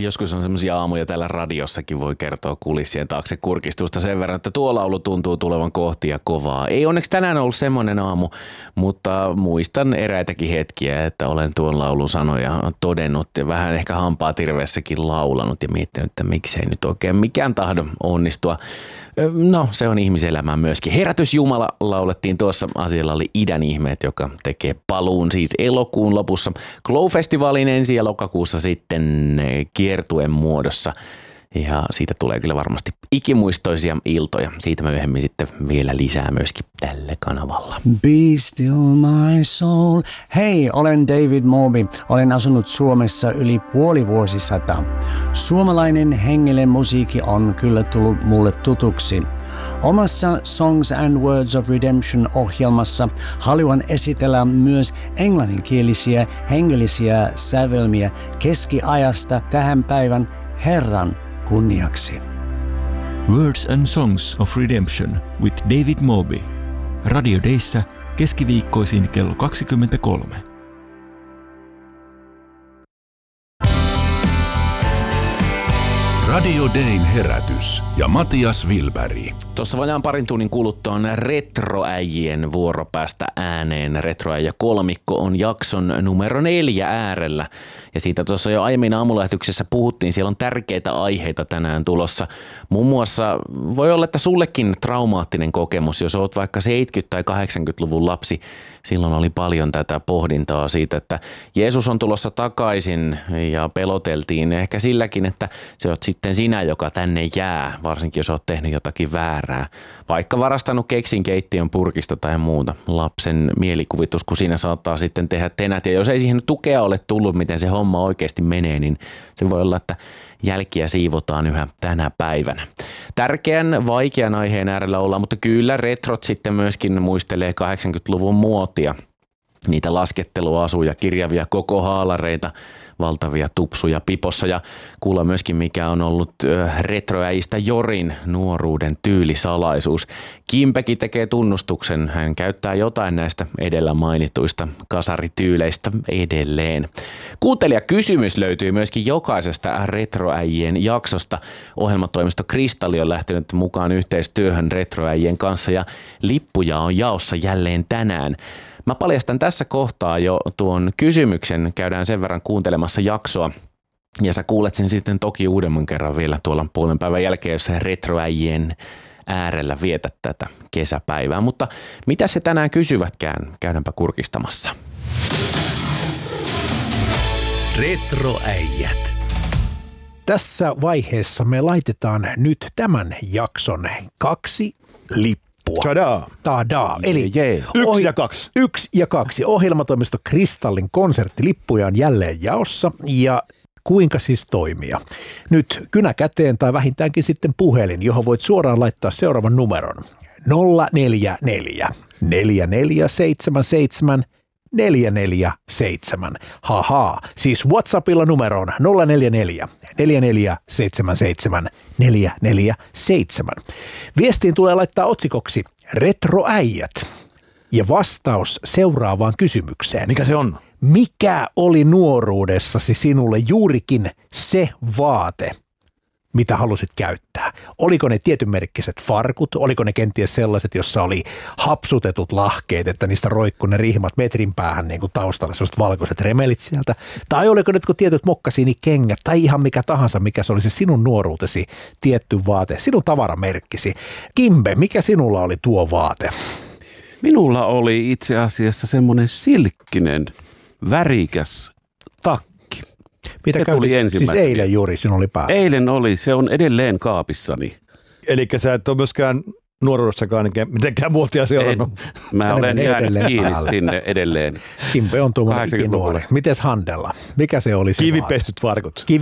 Joskus on semmoisia aamuja täällä radiossakin voi kertoa kulissien taakse kurkistusta sen verran, että tuo laulu tuntuu tulevan kohti ja kovaa. Ei onneksi tänään ollut semmoinen aamu, mutta muistan eräitäkin hetkiä, että olen tuon laulun sanoja todennut ja vähän ehkä hampaa tirveessäkin laulanut ja miettinyt, että miksei nyt oikein mikään tahdo onnistua. No, se on ihmiselämää myöskin. Herätys Jumala laulettiin tuossa, asialla oli Idän ihmeet, joka tekee paluun siis elokuun lopussa. Glow-festivaalin ensi ja lokakuussa sitten kiertuen muodossa. Ja siitä tulee kyllä varmasti ikimuistoisia iltoja. Siitä myöhemmin sitten vielä lisää myöskin tällä kanavalla. Be still my soul. Hei, olen David Moby. Olen asunut Suomessa yli puoli vuosisataa. Suomalainen hengellinen musiikki on kyllä tullut mulle tutuksi. Omassa Songs and Words of Redemption -ohjelmassa haluan esitellä myös englanninkielisiä hengellisiä sävelmiä keskiajasta tähän päivän Herran kunniaksi. Words and Songs of Redemption with David Moby. Radio Dayssä keskiviikkoisin kello 23. Radio Dayn herätys ja Matias Wilberg. Tuossa vajaan parin tunnin kuluttua on retroäijien vuoro päästä ääneen. Retroäijä kolmikko on jakson numero 4 äärellä. Ja siitä tuossa jo aiemmin aamulähetyksessä puhuttiin. Siellä on tärkeitä aiheita tänään tulossa. Muun muassa voi olla, että sullekin traumaattinen kokemus, jos oot vaikka 70- tai 80-luvun lapsi. Silloin oli paljon tätä pohdintaa siitä, että Jeesus on tulossa takaisin ja peloteltiin ehkä silläkin, että se oot sitten sinä, joka tänne jää, varsinkin jos oot tehnyt jotakin väärää. Vaikka varastanut keksin keittiön purkista tai muuta. Lapsen mielikuvitus, kun siinä saattaa sitten tehdä tenät. Ja jos ei siihen tukea ole tullut, miten se homma oikeasti menee, niin se voi olla, että jälkiä siivotaan yhä tänä päivänä. Tärkeän vaikean aiheen äärellä ollaan, mutta kyllä retrot sitten myöskin muistelee 80-luvun muotia. Niitä lasketteluasuja, kirjavia koko haalareita, valtavia tupsuja pipossa ja kuulla myöskin mikä on ollut retroäistä Jorin nuoruuden tyylisalaisuus. Kimpekin tekee tunnustuksen, hän käyttää jotain näistä edellä mainituista kasarityyleistä edelleen. Kuuntelijakysymys löytyy myöskin jokaisesta retroäijien jaksosta. Ohjelmatoimisto Kristalli on lähtenyt mukaan yhteistyöhön retroäijien kanssa ja lippuja on jaossa jälleen tänään. Mä paljastan tässä kohtaa jo tuon kysymyksen, käydään sen verran kuuntelemassa jaksoa ja sä kuulet sen sitten toki uudemman kerran vielä tuolla puolen päivän jälkeen, jos retroäijien äärellä vietät tätä kesäpäivää. Mutta mitä se tänään kysyvätkään, käydäänpä kurkistamassa. Retroäijät. Tässä vaiheessa me laitetaan nyt tämän jakson 2 lippua. Tadaa. Eli 1 ja 2. 1 ja 2. Ohjelmatoimisto Kristallin konserttilippuja on jälleen jaossa ja kuinka siis toimia? Nyt kynä käteen tai vähintäänkin sitten puhelin, johon voit suoraan laittaa seuraavan numeron. 044 4477 447. Haha, siis WhatsAppilla numeroon 044 4477 447. Viestiin tulee laittaa otsikoksi Retroäijät ja vastaus seuraavaan kysymykseen. Mikä se on? Mikä oli nuoruudessasi sinulle juurikin se vaate, mitä halusit käyttää? Oliko ne tietynmerkkiset farkut? Oliko ne kenties sellaiset, jossa oli hapsutetut lahkeet, että niistä roikkui ne rihmat metrin päähän niin kuin taustalla, sellaiset valkoiset remelit sieltä? Tai oliko ne tietyt mokkasiinikengät tai ihan mikä tahansa, mikä se oli se sinun nuoruutesi tietty vaate, sinun tavaramerkkisi? Kimbe, mikä sinulla oli tuo vaate? Minulla oli itse asiassa semmoinen silkkinen, värikäs takki. Mitä se tuli ensimmäisenä. Siis eilen juuri sinun oli päässä. Eilen oli, se on edelleen kaapissani. Eli sä et ole myöskään nuoruudessakaan mitenkään muotia seurannut. Mä olen jäänyt kiinni sinne edelleen. Kimpe on tuommoinen nuori. Mites Handella? Mikä se oli se Kivipestyt farkut.